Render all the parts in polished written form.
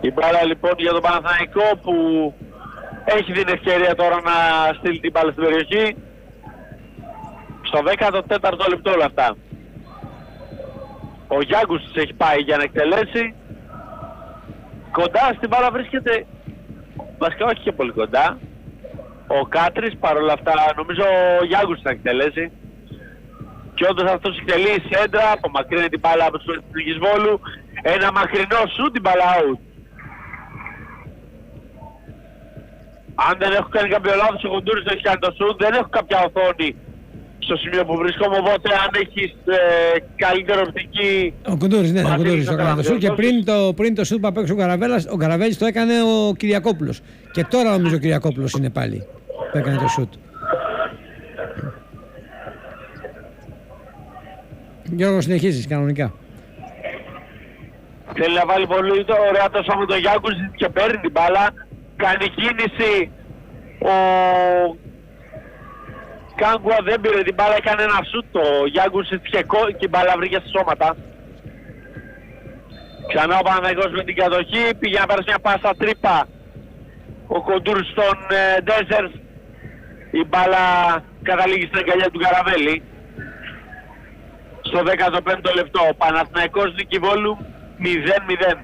Η μπάλα λοιπόν για τον Παναθηναϊκό που έχει την ευκαιρία τώρα να στείλει την μπάλα στην περιοχή. Στο 14ο λεπτό όλα αυτά. Ο Γιάγκους έχει πάει για να εκτελέσει. Κοντά στην μπάλα βρίσκεται, βασικά όχι και πολύ κοντά, ο Κάτρης. Παρόλα αυτά νομίζω ο Γιάγκους θα εκτελέσει. Και όντως αυτός εκτελεί σέντρα, απομακρύνει την μπάλα από τους εθνικής Βόλου. Ένα μακρινό σου, την μπάλα out. Αν δεν έχω κάνει κάποιο λάθος, ο Κοντούρης έχει κάνει το σουτ, δεν έχω κάποια οθόνη στο σημείο που βρίσκομαι, οπότε αν έχεις καλύτερη οπτική... Ο Κοντούρης, ναι, ο Κοντούρης το έκανε το σουτ και πριν το σουτ που απέξε ο Καραβέλης το έκανε ο Κυριακόπουλος. Και τώρα νομίζω ο Κυριακόπουλος είναι πάλι που έκανε το σουτ. Γιώργο, συνεχίζεις κανονικά. Θέλει να βάλει πολύ ωραία το σώμα τον Γιάγκους και παίρνει την μπάλα. Κάνει κίνηση ο Κάγκουα, δεν πήρε την μπάλα, έκανε ένα σούτ το Γιάγκους και η μπάλα βρήκε στα σώματα. Ξανά ο Παναθηναϊκός με την κατοχή, πήγε να πέρασε μια πάσα τρύπα ο Κοντούρης στον Ντέζερς. Η μπάλα καταλήγει στην αγκαλιά του Καραβέλη. Στο 15ο λεπτό, ο Παναθηναϊκός Νίκη Βόλου 0-0.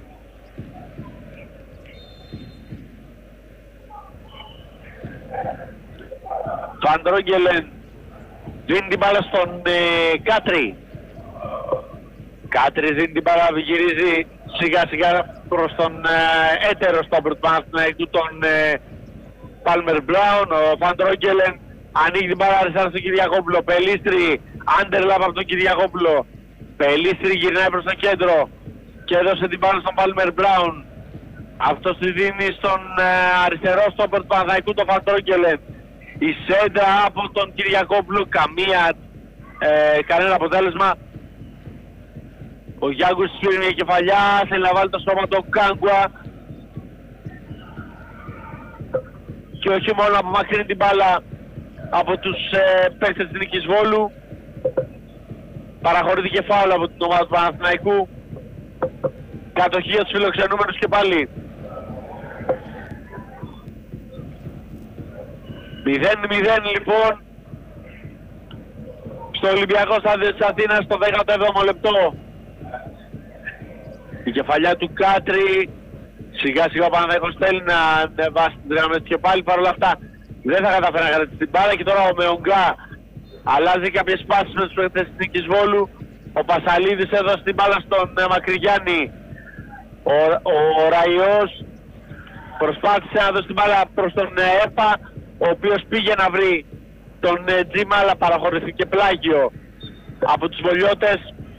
Φαντρόγγελεν δίνει την μπάλα στον Κάτρη. Κάτρη δίνει την μπάλα, γυρίζει σιγά σιγά προς τον έτερο στόπερ του Παναθηναϊκού, τον Πάλμερ Μπράουν. Ο Φαντρόγγελεν ανοίγει την μπάλα αριστερά στον Κυριακόπουλο. Πελίστρη, άντερλαπ από τον Κυριακόπουλο. Πελίστρη γυρνάει προς το κέντρο και έδωσε την μπάλα στον Πάλμερ Μπράουν. Αυτός τη δίνει στον αριστερό στόπερ του Παναθηναϊκού, τον Φαντρόγγελεν. Η σέντρα από τον Κυριακόπουλο, κανένα αποτέλεσμα. Ο Γιάγκους πήρε μια κεφαλιά, θέλει να βάλει το σώμα του Κάγκουα. Και όχι μόνο απομακρύνει την μπάλα από τους παίκτες της Νίκης Βόλου. Παραχωρήθηκε φάουλ από την ομάδα του Παναθηναϊκού. Κατοχή για τους φιλοξενούμενους και πάλι. 0-0 λοιπόν στο Ολυμπιακό Στάδιο της Αθήνας στο 17ο λεπτό. Η κεφαλιά του Κάτρη, σιγά σιγά ο Παναθηναϊκός θέλει να ανεβάσει τις γραμμές και πάλι, παρόλα αυτά δεν θα καταφέρει να κρατήσει την μπάλα. Και τώρα ο Μεογκά αλλάζει κάποιες πάσεις με τους παίκτες της Νίκης Βόλου. Ο Πασαλίδης έδωσε την μπάλα στον Μακρυγιάννη. Ο Ραϊός προσπάθησε να δώσει την μπάλα προς τον ΕΠΑ, ο οποίος πήγε να βρει τον Τζίμα, αλλά παραχωρηθήκε πλάγιο από τους Βολιώτες.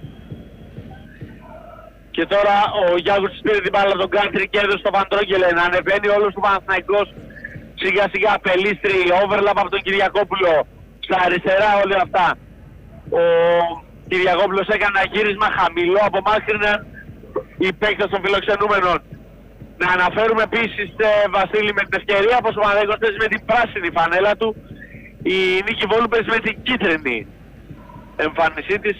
Και τώρα ο Γιάγκος πήρε την μπάλα τον Κάτρη και έδωσε στο Φαντρόγγελεν. Ανεβαίνει όλος του Παναθηναϊκός σιγά σιγά. Πελίστρη, overlap από τον Κυριακόπουλο. Στα αριστερά όλα αυτά. Ο Κυριακόπουλος έκανε ένα γύρισμα χαμηλό, απομάκρυναν οι παίκτες των φιλοξενούμενων. Να αναφέρουμε επίσης, Βασίλη, με την ευκαιρία πως ο Παναθηναϊκός παίζει με την πράσινη φανέλα του. Η Νίκη Βόλου παίζει με την κίτρινη εμφάνισή της.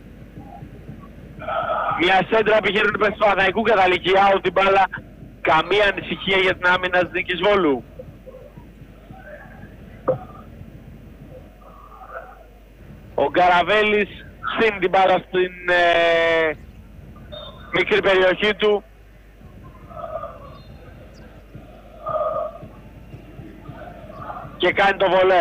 Μια σέντρα επιχειρούν πες του Παναθηναϊκού, καταλήγει out την μπάλα. Καμία ανησυχία για την άμυνα της Νίκης Βόλου. Ο Γκαραβέλης στείνει την μπάλα στην μικρή περιοχή του. Και κάνει το βολέ.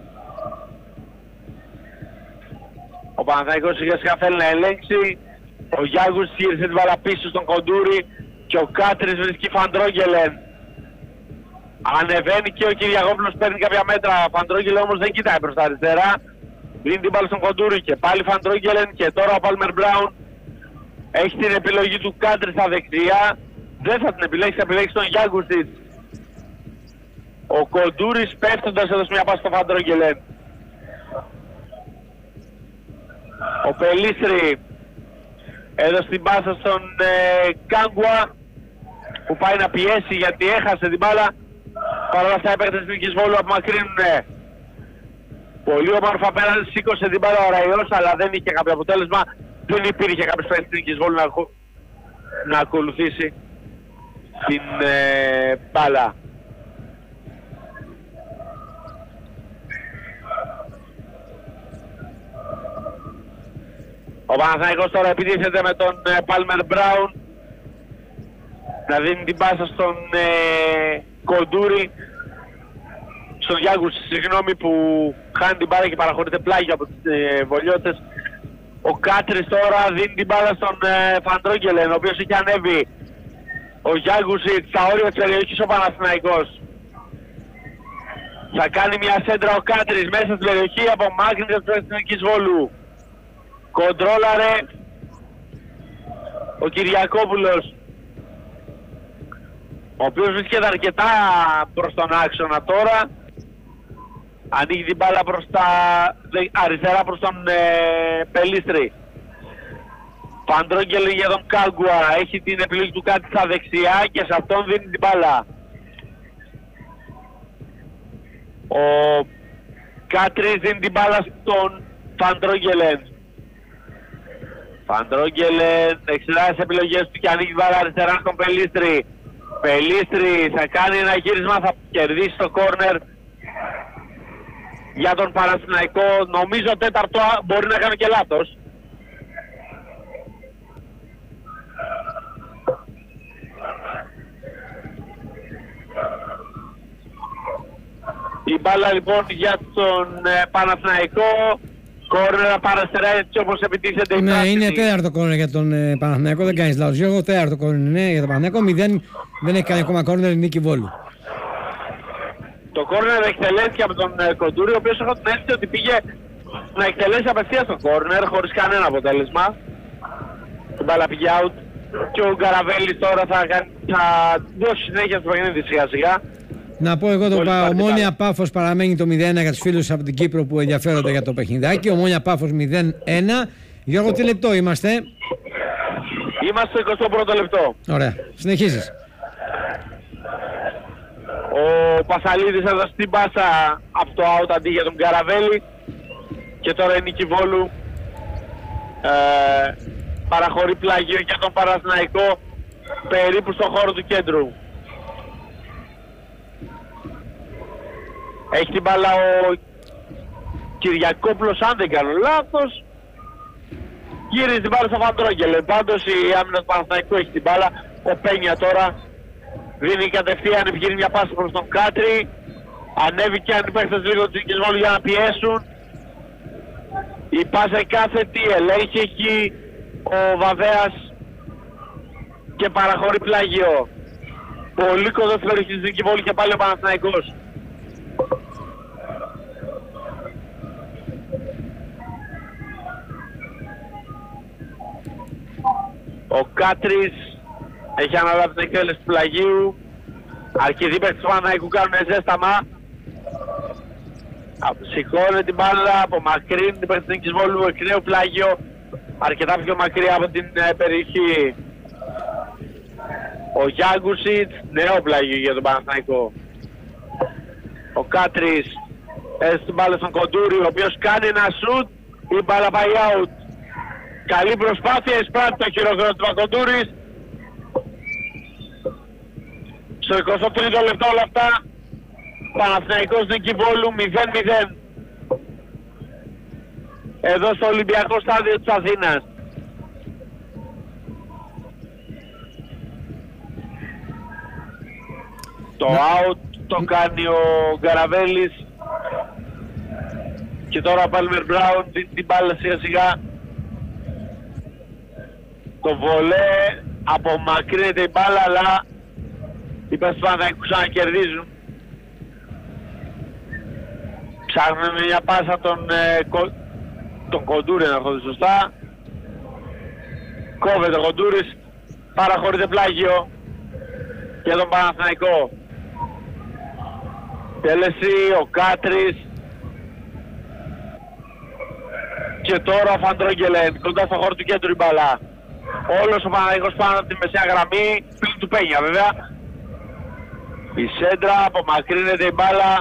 Ο Παναθηναϊκός σιγά σιγά θέλει να ελέγξει. Ο Γιάγκους γύρισε την μπάλα πίσω στον Κοντούρη και ο Κάτρης βρίσκει Φαντρόγγελεν. Ανεβαίνει και ο Κυριακόπουλος παίρνει κάποια μέτρα. Φαντρόγγελεν όμως δεν κοιτάει προς τα αριστερά. Δίνει την μπάλα στον Κοντούρη και πάλι Φαντρόγγελεν και τώρα ο Πάλμερ Μπράουν έχει την επιλογή του Κάτρη στα δεξιά. Δεν θα την επιλέξει, θα επιλέξει τον Γιάγκους της. Ο Κοντούρης πέφτοντας έδωσε μια πάση στο Φαντρόγγελεν. Ο Πελίστρη έδωσε την πάσα στον Κάγκουα που πάει να πιέσει γιατί έχασε την μπάλα. Παρ' όλα αυτά οι παίκτες της Νίκης Βόλου απομακρύνουν. Πολύ όμορφα απέναντι, σήκωσε την μπάλα ο Ραϊός, αλλά δεν είχε κάποιο αποτέλεσμα. Δεν υπήρχε κάποιος παίκτης της Νίκης Βόλου να ακολουθήσει. την μπάλα. Ο Παναθηναϊκός τώρα επιτίθεται με τον Πάλμερ Μπράουν να δίνει την πάσα στον Κοντούρη, στον Γιάγκους, συγγνώμη, που χάνει την μπάλα και παραχωρείται πλάγιο από τις βολιώτες. Ο Κάτρης τώρα δίνει την μπάλα στον Φαντρόγγελεν, ο οποίος έχει ανέβει. Ο Γιάγκουσιτ στα όρια της περιοχής ο Παναθηναϊκός. Θα κάνει μια σέντρα ο Κάτρης μέσα στην περιοχή, απομάκρυνση της Εθνικής Βόλου. Κοντρόλαρε ο Κυριακόπουλος, ο οποίος βρίσκεται αρκετά προς τον άξονα τώρα. Ανοίγει την μπάλα προς τα αριστερά προς τον Πελίστρη. Φαντρόγγελ για τον Κάγκουα, έχει την επιλογή του κάτι στα δεξιά και σε αυτόν δίνει την μπάλα. Ο Κάτρης δίνει την μπάλα στον Φαντρόγγελεν. Φαντρόγγελεν εξετάζει τις επιλογές του και ανοίγει την μπάλα αριστερά στον Πελίστρη. Πελίστρη θα κάνει ένα γύρισμα, θα κερδίσει το κόρνερ για τον Παναθηναϊκό. Νομίζω τέταρτο, μπορεί να κάνω και λάθος. Η μπάλα λοιπόν για τον Παναθηναϊκό. Κόρνερ παραστερά έτσι όπως επιτίθεται η Ναι, είναι τέταρτο κόρνερ για τον Παναθηναϊκό, δεν κάνεις λάθος. Εγώ τέταρτο κόρνερ είναι για τον Παναθηναϊκό, 0 δεν έχει κάνει ακόμα κόρνερ η Νίκη Βόλου. Το κόρνερ εκτελέθηκε από τον Κοντούρη, ο οποίος έχω την αίσθηση ότι πήγε να εκτελέσει απευθείας το κόρνερ χωρίς κανένα αποτέλεσμα. Η μπάλα πήγε out και ο Γκαραβέλης τώρα θα δώσει συνέχεια στο παιχνίδι σιγά σιγά. Να πω εγώ το Ομόνοια Πάφος παραμένει το 0-1 για τους φίλους από την Κύπρο που ενδιαφέρονται για το παιχνιδάκι. Ομόνοια Πάφος 0-1. Γιώργο, τι λεπτό είμαστε? Είμαστε στο 21ο λεπτό. Ωραία. Συνεχίζεις. Ο Πασαλίδης έδωσε την πάσα από το out αντί για τον Καραβέλη. Και τώρα η Νίκη Βόλου παραχωρεί πλάγιο για τον Παναθηναϊκό περίπου στο χώρο του κέντρου. Έχει την μπάλα ο Κυριακόπουλος, αν δεν κάνω λάθος. Γύριζε την μπάλα στο Φαντρόγγελ. Πάντως η άμυνα του Παναθηναϊκού έχει την μπάλα. Ο Πένια τώρα δίνει κατευθείαν, βγαίνει μια πάσα προς τον Κάτρη. Ανέβηκε αν παίχτες λίγο του Νίκης για να πιέσουν. Η πάσα κάθετη, ελέγχει εκεί ο Βαβέας και παραχωρεί πλάγιο. Πολύ κοντά στην περιοχή της Νίκη Βόλου και πάλι ο Παναθηναϊκός. Ο Κάτρης έχει αναλάβει την εκτέλεση του πλαγίου. Αρκετοί παίκτες του Παναθηναϊκού κάνουν ζέσταμα. Σηκώνει την μπάλα, απομακρύνει την παίκτη της Νίκης Βόλου, εκ νέου πλάγιο. Αρκετά πιο μακριά από την περιοχή. Ο Γιάγκουσιτ, νέο πλάγιο για τον Παναθηναϊκό. Ο Κάτρης έστει την μπάλα στον Κοντούρη, ο οποίος κάνει ένα σουτ. Η μπάλα πάει out. Καλή προσπάθεια, εισπράττει το χειροκρότημα Κοντούρης. Στο 23ο λεπτό όλα αυτά, Παναθηναϊκός Νίκη Βόλου 0-0. Εδώ στο Ολυμπιακό στάδιο της Αθήνας. Το out το κάνει ο Γκαραβέλης. Και τώρα ο Πάλμερ Μπράουν δίνει την μπάλα σιγά σιγά. Το βολέ, απομακρύνεται η μπάλα, αλλά οι Παναθηναϊκοί ξανακερδίζουν. Ψάχνουμε μια πάσα τον Κοντούρη, να έρχονται σωστά. Κόβεται ο Κοντούρης, παραχωρείται πλάγιο για τον Παναθηναϊκό. Τέλεση ο Κάτρης. Και τώρα ο Φαντρόγγελεν, κοντά στο χώρο του κέντρου η μπάλα. Όλος ο Παναθηναϊκός πάνω από τη μεσαία γραμμή, πλην του Πένια βέβαια. Η σέντρα, απομακρύνεται η μπάλα.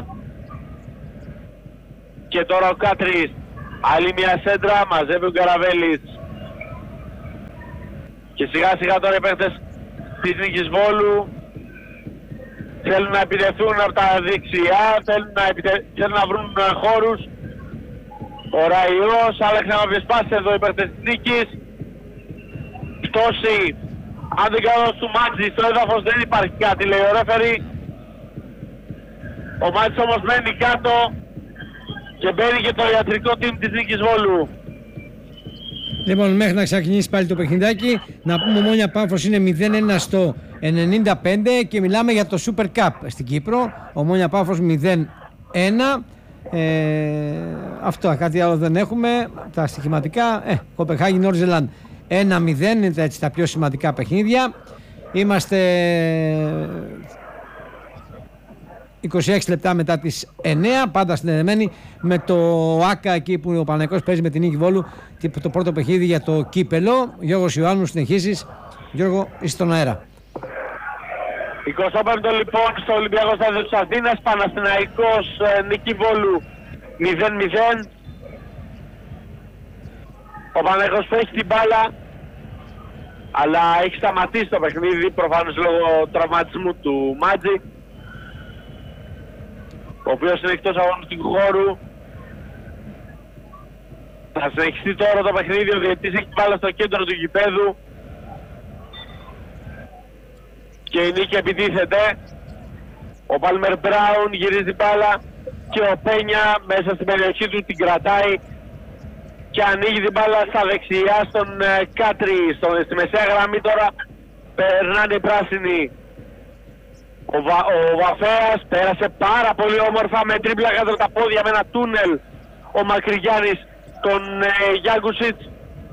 Και τώρα ο Κάτρης, άλλη μια σέντρα, μαζεύει ο Γκαραβέλης. Και σιγά σιγά τώρα οι παίχτες της Νίκης Βόλου θέλουν να επιτεθούν από τα δεξιά, θέλουν να βρουν χώρους. Ο Ραϊός άλλαξε να διασπάσει εδώ υπέρ της νίκης. Πτώση, αν δεν κάνω του Μάτζη, στο έδαφος δεν υπάρχει κάτι, λέει ο ρέφερι. Ο Μάτζης όμως μένει κάτω και μπαίνει και το ιατρικό team της Νίκης Βόλου. Λοιπόν, μέχρι να ξεκινήσει πάλι το παιχνιδάκι, να πούμε Ομόνοια Πάμφος είναι 0-1 στο 95 και μιλάμε για το Super Cup στην Κύπρο. Ομόνοια Πάμφος 0-1. Αυτό, κάτι άλλο δεν έχουμε. Τα στοιχηματικά, Κοπεχάγη Νόρτζελαντ 1-0, είναι έτσι τα πιο σημαντικά παιχνίδια. Είμαστε 26 λεπτά μετά τις 9, πάντα συνδεδεμένοι με το ΆΚΑ εκεί που ο Παναθηναϊκός παίζει με την Νίκη Βόλου το πρώτο παιχνίδι για το κύπελο. Γιώργος Ιωάννου, συνεχίσεις. Γιώργο, είσαι στον αέρα. 25 λοιπόν στο Ολυμπιακό Στάδιο της Αθήνας, Παναθηναϊκός Νίκη Βόλου 0-0. Ο Παναθηναϊκός έχει την μπάλα, αλλά έχει σταματήσει το παιχνίδι προφανώς λόγω τραυματισμού του Μάτζη, ο οποίος είναι εκτός αγωνιστικού χώρου. Θα συνεχιστεί τώρα το παιχνίδι, ο διαιτητής έχει την μπάλα στο κέντρο του γηπέδου και η Νίκη επιτίθεται. Ο Πάλμερ Μπράουν γυρίζει την μπάλα και ο Πένια μέσα στην περιοχή του την κρατάει και ανοίγει την μπάλα στα δεξιά στον Κάτρι. Στη μεσαία γραμμή τώρα περνάνε οι πράσινοι. Ο Βαφέας πέρασε πάρα πολύ όμορφα με τρίπλα κάτω τα πόδια με ένα τούνελ ο Μακρυγιάννης τον Γιάγκουσιτς.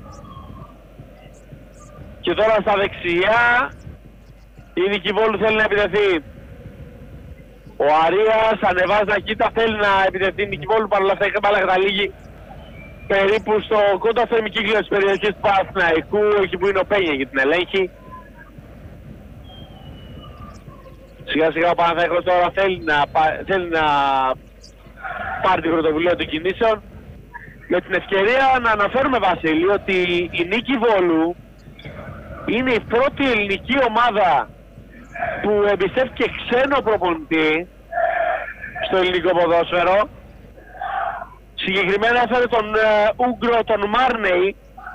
Και τώρα στα δεξιά η Νίκη Βόλου θέλει να επιτεθεί. Ο Αρίας ανεβάζει τα κοίτα, θέλει να επιτεθεί η Νίκη Βόλου, παρόλα αυτά έχει μπάλα καταλήγει περίπου στο κοντά στο ημικύκλιο της περιοχής του Παναθηναϊκού, εκεί που είναι ο Πένια για την ελέγχη. Σιγά σιγά ο Παναθηναϊκός τώρα θέλει να πάρει την πρωτοβουλία των κινήσεων. Με την ευκαιρία να αναφέρουμε, Βασίλη, ότι η Νίκη Βόλου είναι η πρώτη ελληνική ομάδα που εμπιστεύτηκε ξένο προπονητή στο ελληνικό ποδόσφαιρο. Συγκεκριμένα έφερε τον Ούγκρο, τον Μάρνεϊ,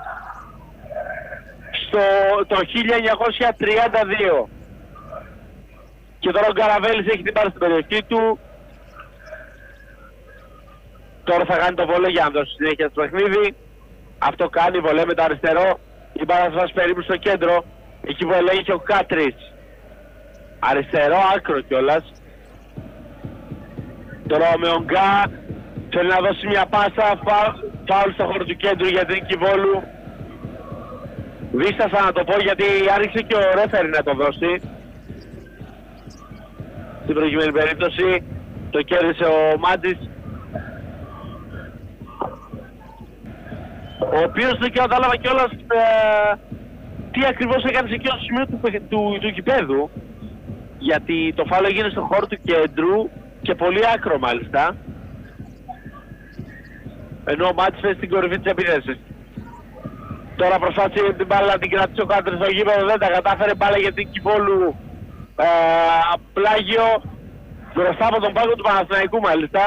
το 1932. Και τώρα ο Καραβέλης έχει την πάρει στην περιοχή του. Τώρα θα κάνει το βολέ για να δώσει συνέχεια στο παιχνίδι. Αυτό κάνει, βολέ με το αριστερό. Η μπάλα θα φτάσει περίπου στο κέντρο. Εκεί που ελέγχει ο Κάτρις. Αριστερό άκρο κιόλας. Τώρα ο Μεονγκά θέλει να δώσει μια πάσα. Φάουλ στο χώρο του κέντρου για την Νίκη Βόλου. Δίστασα να το πω γιατί άρχισε και ο ρέφερι να το δώσει. Στην προηγούμενη περίπτωση το κέρδισε ο Μάντης, ο οποίος δεν κατάλαβα κιόλας τι ακριβώς έκανε σε εκείνο το σημείο του γηπέδου, γιατί το φάουλ έγινε στον χώρο του κέντρου και πολύ άκρο μάλιστα, ενώ ο Μάτς φέρει στην κορυφή της επίθεσης. Τώρα προσπάθησε την μπάλα να την κρατήσει ο Κάτρης στο γήπεδο, δεν τα κατάφερε, μπάλα για την Νίκη Βόλου. Πλάγιο μπροστά από τον πάγκο του Παναθηναϊκού μάλιστα.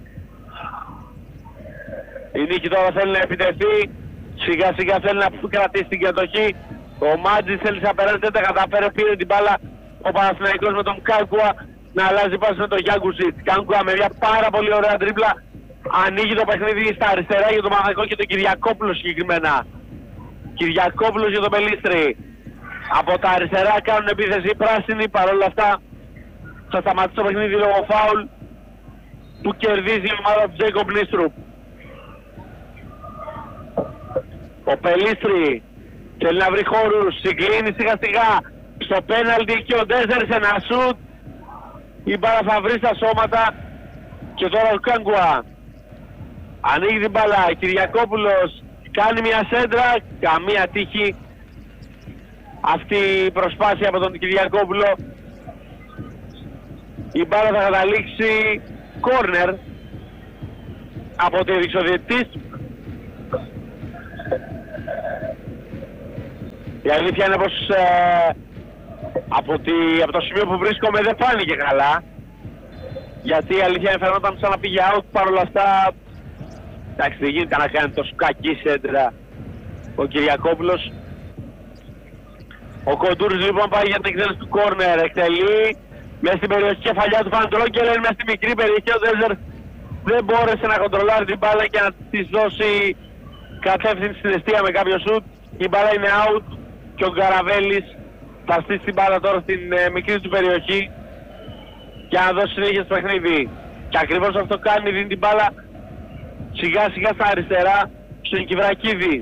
Η Νίκη τώρα θέλει να επιτεθεί, σιγά σιγά θέλει να κρατήσει την κατοχή. Ο Μάτζης θέλει να περάσει, δεν τα καταφέρε, πήρε την μπάλα ο Παναθηναϊκός με τον Κάγκουα να αλλάζει πάση με τον Γιάγκουσιτ. Κάγκουα με μια πάρα πολύ ωραία τρίπλα ανοίγει το παιχνίδι στα αριστερά για τον Παναθηναϊκό και τον Κυριακόπουλο συγκεκριμένα. Κυριακόπουλος για τον Πελίστρη. Από τα αριστερά κάνουν επίθεση πράσινοι, παρόλα αυτά θα σταματήσει το παιχνίδι λόγω φάουλ που κερδίζει η ομάδα του Τζέικοπ Νίστρουπ. Ο Πελίστρη θέλει να βρει χώρους, συγκλίνει σιγά σιγά στο πέναλτι και ο Ντέζερ σε ένα σουτ. Η μπάλα θα βρει στα σώματα και τώρα ο Κάγκουα ανοίγει την μπάλα. Κυριακόπουλος κάνει μια σέντρα, καμία τύχη αυτή η προσπάθεια από τον Κυριακόπουλο. Η μπάλα θα καταλήξει κόρνερ από τη διεξοδιετής. Η αλήθεια είναι πως από το σημείο που βρίσκομαι δεν φάνηκε καλά. Γιατί η αλήθεια φαινόταν σαν να πήγε out, παρόλα αυτά εντάξει, δεν γίνεται να κάνει τόσο κακή σέντρα ο Κυριακόπουλος. Ο Κοντούρης λοιπόν πάει για την εκτέλεση του κόρνερ, εκτελεί μέσα στην περιοχή κεφαλιά του Φαντρόγκελεν, μέσα στη μικρή περιοχή ο Ντέζερ δεν μπόρεσε να κοντρολάρει την μπάλα και να της δώσει κατεύθυνση στην αιστεία με κάποιο σουτ. Η μπάλα είναι out και ο Γκαραβέλης θα στήσει την μπάλα τώρα στην μικρή του περιοχή για να δώσει συνέχεια στο παιχνίδι. Και ακριβώς αυτό κάνει, δίνει την μπάλα σιγά σιγά στα αριστερά στον Κιβρακίδη.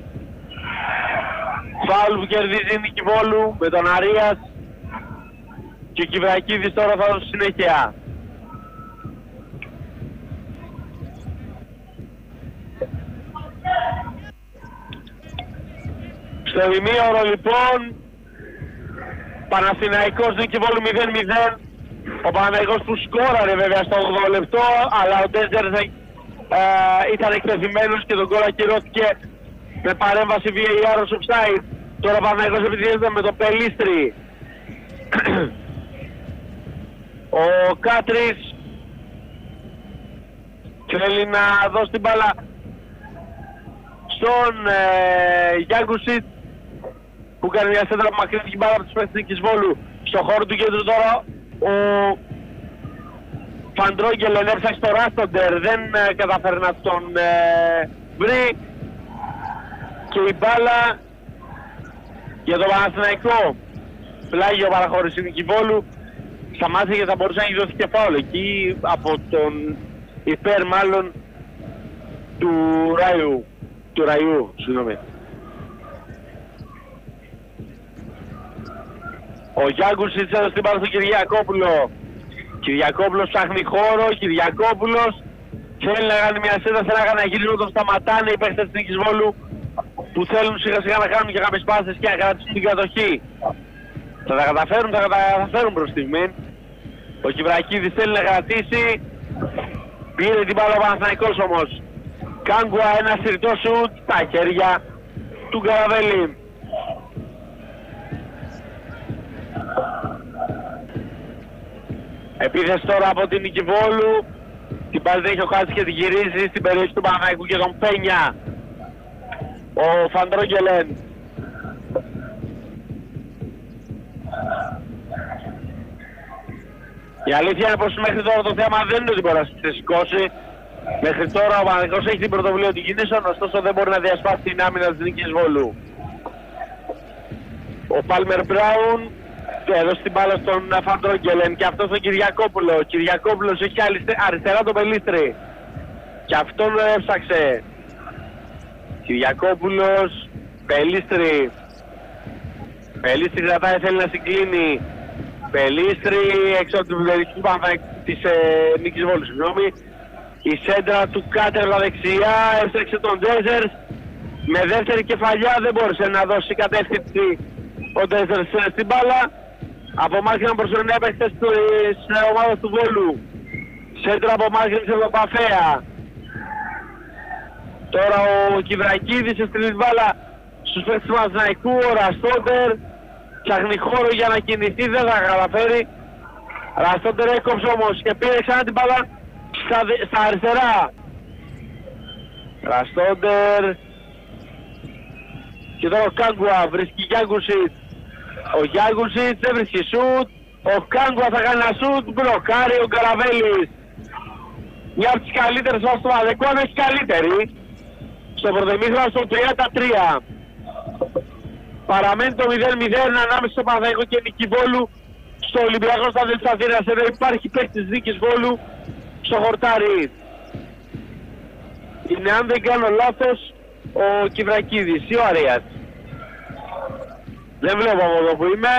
Φάουλ που κερδίζει η Νικηβόλου με τον Αρίας και ο Κιβρακίδης τώρα θα δώσει συνέχεια. Στο ημίωρο λοιπόν Παναθηναϊκός Νικηβόλου 0-0. Ο Παναθηναϊκός που σκόραρε βέβαια στο 8 λεπτό, αλλά ο Ντέζερ ήταν εκτεθειμένος και τον γκολ ακυρώθηκε με παρέμβαση VAR ως offside. Τώρα ο Παναθηναϊκός επιτυχήθηκε με τον Πελίστρη. Ο Κάτρης θέλει να δώσει την μπάλα στον Γιάνγκουσιτ που κάνει μια σέντρα που μακρύνει την μπάλα από τους παίκτες της Νικηβόλου. Στο χώρο του κέντρου τώρα ο Φαντρόγκελεν έψαξε το Ράστοντερ, δεν καταφέρει να τον βρει και η μπάλα για τον Παναθηναϊκό. Πλάγιο παραχώρηση Νικηβόλου, σταμάτησε και θα μπορούσε να έχει δώσει και φάουλ εκεί από τον υπέρ μάλλον του Ραϊού, συγγνώμη. Ο Γιάνγκουσιτς έδωσε την μπάλα στον Κυριακόπουλο. Κυριακόπουλος ψάχνει χώρο, Κυριακόπουλος θέλει να κάνει μια σέντα, θέλει να κάνει ένα γύρισμα, τον σταματάνε οι παίκτες της Νικηβόλου που θέλουν σιγά σιγά να κάνουν και κάποιες πάσες και να κρατήσουν την κατοχή. Θα τα καταφέρουν προς στιγμή. Ο Κιβρακίδης θέλει να κρατήσει, πήρε την μπάλα ο Παναθηναϊκός όμως. Κάγκουα, ένα συρτό σουτ στα χέρια του Γκαραβέλη. Επίθεση τώρα από την Νικηβόλου. Την μπάλα δεν έχει ο Χάτσης και την γυρίζει στην περιοχή του Παναθηναϊκού και τον Πένια. Ο Φαντρόγκελεν. Η αλήθεια είναι πως μέχρι τώρα το θέμα δεν είναι ότι μπορεί να ξεσηκώσει. Μέχρι τώρα ο Παναθηναϊκός έχει την πρωτοβουλία των κινήσεων, ωστόσο δεν μπορεί να διασπάσει την άμυνα της Νικηβόλου. Ο Πάλμερ Μπράουν έδωσε την μπάλα στον Φαντρόγκελεν και αυτό στον Κυριακόπουλο. Ο Κυριακόπουλος έχει αριστερά τον Πελίστρη και αυτόν έψαξε. Κυριακόπουλος, Πελίστρη. Πελίστρη κρατάει, θέλει να συγκλίνει. Πελίστρη έξω από την περιοχή της Νικηβόλου, συγγνώμη. Η σέντρα του Κάτερλα δεξιά, έψαξε τον Ντέζερ. Με δεύτερη κεφαλιά δεν μπόρεσε να δώσει κατεύθυνση ο Ντέζερ στην μπάλα. Απομάκρυναν προσωρινά παίκτες της ομάδας του Βόλου. Σέντρα απομάκρυνσε τον Παφέα. Τώρα ο Κιβρακίδης έστειλε την μπάλα στους παίκτες του Παναθηναϊκού. Ο Ραστόντερ ψάχνει χώρο για να κινηθεί, δεν θα καταφέρει. Ραστόντερ έκοψε όμως και πήρε ξανά την μπάλα στα αριστερά. Ραστόντερ. Και τώρα ο Κάγκουα βρίσκει Γιάνγκουσιτ. Ο Γιάνγκουσιτ δεν βρίσκει σουτ. Ο Κάγκουα θα κάνει ένα σουτ. Μπλοκάρει ο Γκαραβέλης. Μια από τις καλύτερες βάσεις του Παναθηναϊκού, αν όχι καλύτερη. Στο πρωτοημίχρονο στο 33. Παραμένει το 0-0 ανάμεσα στο Παναθηναϊκό και Νικηβόλου στο Ολυμπιακό Στάδιο της Αθήνας. Εδώ υπάρχει παίκτης Νικηβόλου στο χορτάρι. Είναι, αν δεν κάνω λάθος, ο Κιβρακίδης ή ο Αρίας. Δεν βλέπω από εδώ που είμαι.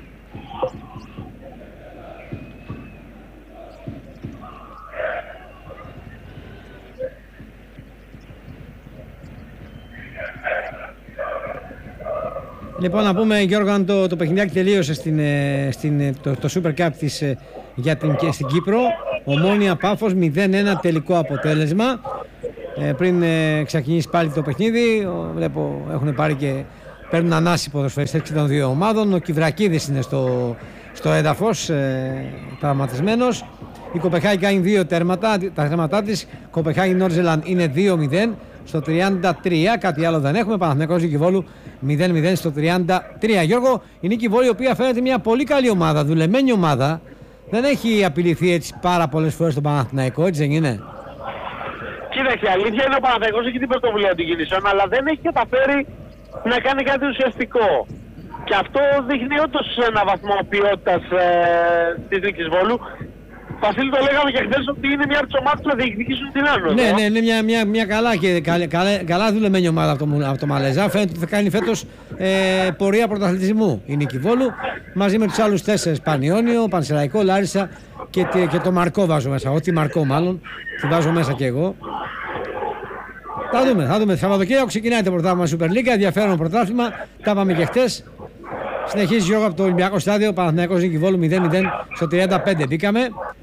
Λοιπόν, να πούμε, Γιώργο, αν το παιχνιδάκι τελείωσε το Super Cup στην Κύπρο. Ομόνοια Πάφος 0-1 τελικό αποτέλεσμα. Πριν ξεκινήσει πάλι το παιχνίδι, βλέπω έχουν πάρει και παίρνουν ανάση ποδοσφαιριστές των δύο ομάδων. Ο Κιβρακίδης είναι στο έδαφος, τραυματισμένος. Η Κοπεχάγη κάνει 2 τέρματα, τα θέματα της. Κοπεχάγη Νόρτζελαντ είναι 2-0 στο 33, κάτι άλλο δεν έχουμε. Παναθηναϊκός Νίκη Βόλου 0-0 στο 33. Γιώργο, η Νίκη Βόλου, η οποία φαίνεται μια πολύ καλή ομάδα, δουλεμένη ομάδα, δεν έχει απειληθεί έτσι πάρα πολλές φορές στον Παναθηναϊκό, έτσι δεν είναι? Κοίταξε, η αλήθεια είναι ο Παναθηναϊκός έχει την πρωτοβουλία των κινήσεων, αλλά δεν έχει καταφέρει να κάνει κάτι ουσιαστικό. Και αυτό δείχνει όντως ένα βαθμό ποιότητας της Νίκης Βόλου. Βασίλη, το λέγαμε και χθες ότι είναι μια από τις ομάδες που θα διεκδικήσουν την άνω. Ναι, ναι, είναι μια καλά και καλά δουλεμένη ομάδα από το Μαλεζά. Φαίνεται ότι θα κάνει φέτος πορεία πρωταθλητισμού η Νίκη Βόλου, μαζί με τους άλλους 4, Πανιόνιο, Πανσεραϊκό, Λάρισα και το Μαρκό βάζω μέσα. Ό,τι Μαρκό μάλλον, τη βάζω μέσα και εγώ. Θα δούμε. Σαββατοκύριακο ξεκινάει το πρωτάθλημα Super League, ενδιαφέρον πρωτάθλημα, τα είπαμε και χτες. Συνεχίζει Γιώργο από το Ολυμπιακό Στάδιο, Παναθηναϊκός Νίκη Βόλου 0-0 στο 35 μπήκαμε.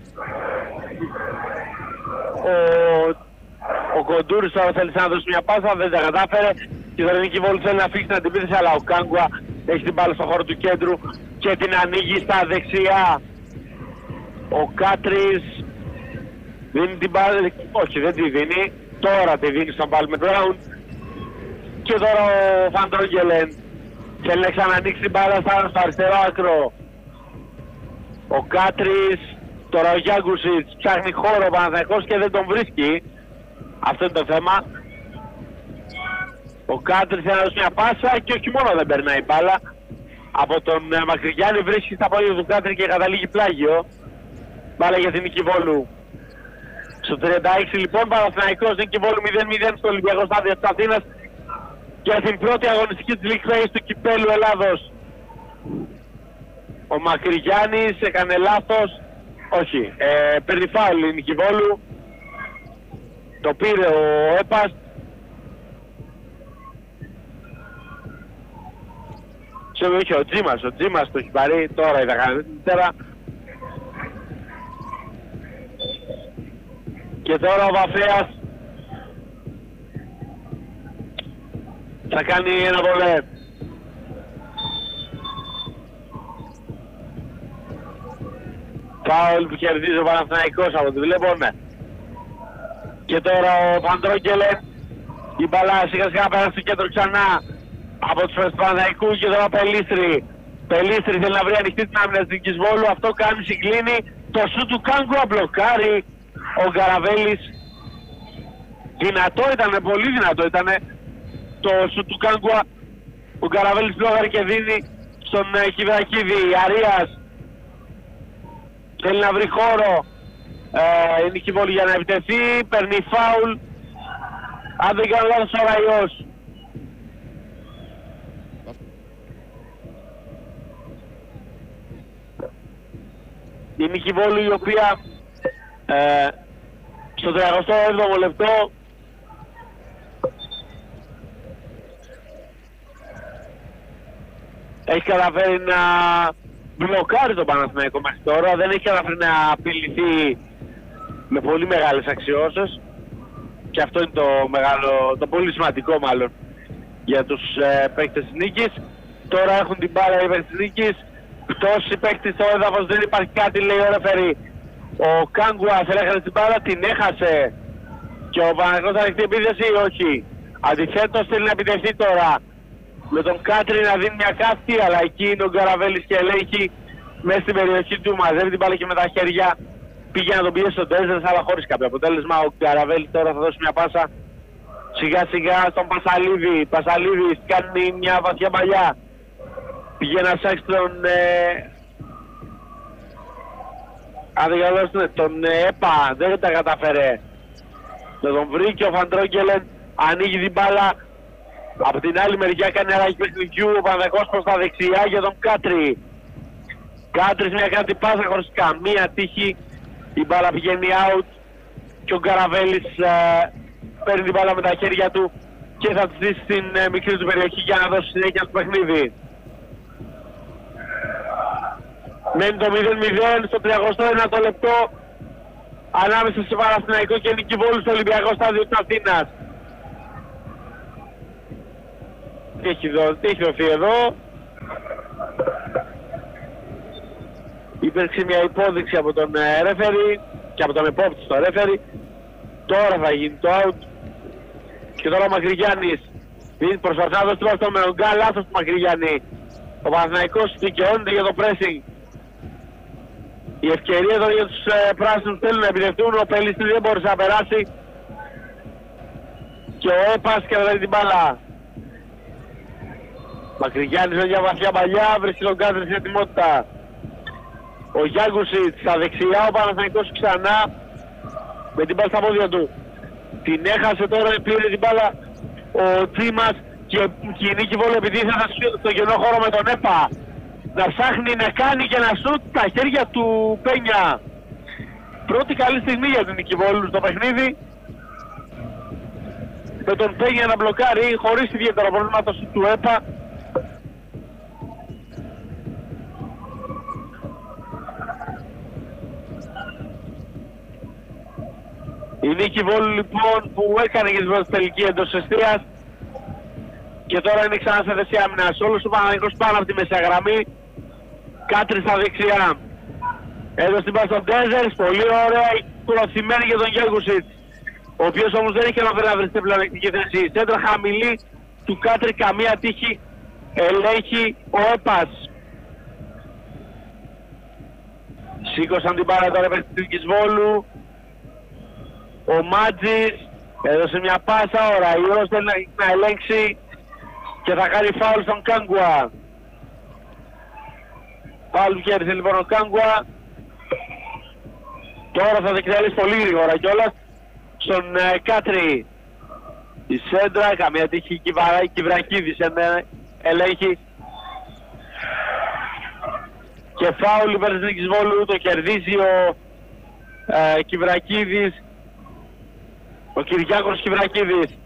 Ο Κοντούρης τώρα θέλει να δώσει μια πάσα, δεν τα κατάφερε. Και η Νίκη Βόλου θέλει να φύγει την αντιπίθεση, αλλά ο Κάγκουα έχει την μπάλα στο χώρο του κέντρου και την ανοίγει στα δεξιά. Ο Κάτρης δίνει την μπάλα, όχι δεν τη δίνει, τώρα τη δίνει στον Πάλμε Μπράουν. Και τώρα ο Φαντρόγγελεν θέλει να ξανανοίξει την μπάλα στο αριστερό άκρο. Ο Κάτρης, τώρα ο Γιάγκουσιτς ψάχνει χώρο ο Παναθηναϊκός και δεν τον βρίσκει. Αυτό είναι το θέμα. Ο Κάτρης θέλει να δώσει μια πάσα και όχι μόνο δεν περνάει η μπάλα. Από τον Μακρυγιάννη βρίσκει στα πόδια του Κάτρη και καταλήγει πλάγιο. Μπάλα για την Νίκη Βόλου. Στο 36 λοιπόν Παναθηναϊκός Νίκη Βόλου 0-0 στο Ολυμπιακό Στάδιο της Αθήνας για την πρώτη αγωνιστική της League Phase του Κυπέλλου Ελλάδος. Ο Μακρυγιάννης έκανε λάθος. Όχι, παίρνει φάουλ η Νίκη Βόλου. Το πήρε ο Έπας. Όχι, ο Τζίμας το έχει πάρει. Τώρα είδα καλύτερα. Και τώρα ο Βαφέας θα κάνει ένα βολέ. Φάουλ που κερδίζει ο Παναθηναϊκός από ό,τι βλέπω, ναι. Και τώρα ο Φαντρόγγελεν, η μπαλά σιγά σιγά πέρασε στο κέντρο ξανά από τους Παναθηναϊκού και τώρα Πελίστρη θέλει να βρει ανοιχτή την άμυνα της Νίκης Βόλου, αυτό κάνει, συγκλίνει, το σου του Κάγκουα μπλοκάρει ο Γκαραβέλης. Δυνατό ήταν, πολύ δυνατό ήταν το σου του Κάγκουα, ο Γκαραβέλης μπλοκάρει και δίνει στον Κιβρακίδη. Αρίας θέλει να βρει χώρο, η Νίκη Βόλου για να επιτεθεί, παίρνει φάουλ, αν δεν κάνω λάθος ο Ραϊός. Η Νίκη Βόλου η οποία στο 37ο λεπτό έχει καταφέρει να μπλοκάρει τον Παναθηναϊκό μέχρι τώρα, δεν έχει καταφέρει να απειληθεί με πολύ μεγάλες αξιώσεις και αυτό είναι το πολύ σημαντικό μάλλον για τους παίκτες της Νίκης. Τώρα έχουν την μπάλα οι παίκτες της Νίκης, πτώση παίκτης στο έδαφος, δεν υπάρχει κάτι, λέει ο ρεφερί. Ο Κάγκουα έχασε την μπάλα, την έχασε και ο Παναθηναϊκός θα ανοιχτεί επίθεση, όχι. Αντιθέτως θέλει να επιτεθεί τώρα με τον Κάτρη να δίνει μια κάθη, αλλά εκεί είναι ο Γκαραβέλης και ελέγχει μέσα στην περιοχή του, μαζεύει την μπάλα και με τα χέρια πήγε να τον πιέσει στον Τέζερς, αλλά χωρίς κάποιο αποτέλεσμα. Ο Γκαραβέλης τώρα θα δώσει μια πάσα σιγά σιγά στον Πασαλίδη. Πασαλίδης κάνει μια βαθιά παλιά, πήγε να σάξει τον ΕΠΑ, δεν τα καταφέρε να τον βρει και ο Φαντρόγγελεν ανοίγει την μπάλα. Από την άλλη μεριά κάνει αλλαγή παιχνιδιού ο Παναθηναϊκός προς τα δεξιά για τον Κάτρη. Κάτρης μια κάτι πάσα χωρίς καμία τύχη, η μπάλα πηγαίνει out και ο Γκαραβέλης παίρνει την μπάλα με τα χέρια του και θα τη δει στην μικρή του περιοχή για να δώσει συνέχεια στο παιχνίδι. Μένει το 0-0 στο 31ο λεπτό ανάμεσα στο Παναθηναϊκό και Νίκη Βόλου στο Ολυμπιακό Στάδιο της Αθήνας. Τι έχει δοθεί εδώ. υπήρξε μια υπόδειξη από τον ρέφερι και από τον επόπτη στο ρέφερι. Τώρα θα γίνει το out. Και τώρα ο Μακρυγιάννης προσπαθεί να δώσει το με τον Γκάλ, λάθος του Μακρυγιάννη. Ο Παναθηναϊκός δικαιώνεται για το pressing. Η ευκαιρία εδώ για τους πράσινους θέλουν να επιτευχθούν. Ο Πελίστης δεν μπορούσε να περάσει. Και ο Έπας κρατάει την μπάλα. Μακρυγιάννης με μια βαθιά παλιά, βρίσκει τον Κάτρι στην ετοιμότητα. Ο Γιάγκουσιτς στα δεξιά, ο Παναθηναϊκός ξανά με την μπάλα στα πόδια του. Την έχασε τώρα, πήρε την μπάλα ο Τσίμας και η Νίκη Βόλου επιτίθεται στο κενό χώρο με τον ΕΠΑ. Να ψάχνει να κάνει και να σούτ τα χέρια του Πένια. Πρώτη καλή στιγμή για την Νίκη Βόλου στο παιχνίδι. Με τον Πένια να μπλοκάρει χωρίς ιδιαίτερα προβλήματα του ΕΠΑ. Η Νίκη Βόλου λοιπόν που έκανε και την πρώτη τελική εντός εστίας και τώρα είναι ξανά σε θέση άμυνας. Όλος ο Παναθηναϊκός πάνω από τη μεσαγραμμή. Κάτρι στα δεξιά. Έδωσε την πάση στον Ντέζερς, πολύ ωραία, προωθημένη για τον Γιάγκουσιτς. Ο οποίος όμως δεν είχε αναφέρει να βρει στην πλεονεκτική θέση. Σέντρα χαμηλή του Κάτρι, καμία τύχη, ελέγχει ο Έπας. Σήκωσαν την μπάλα τώρα επιστημικής Βόλου. Ο Μάτζης έδωσε μια πάσα, ο Ραϊός θέλει να ελέγξει και θα κάνει φάουλ στον Κάγκουα. Φάουλ που κέρδισε λοιπόν ο Κάγκουα. Τώρα θα διεκδικήσει πολύ γρήγορα κιόλας στον Κάτρι. Η σέντρα, καμία τύχη, Κιβρακίδης ελέγχει. Και φάουλ υπέρ της Νίκης Βόλου, το κερδίζει ο Κιβρακίδης. Ο Κυριάκος Κιβρακίδης.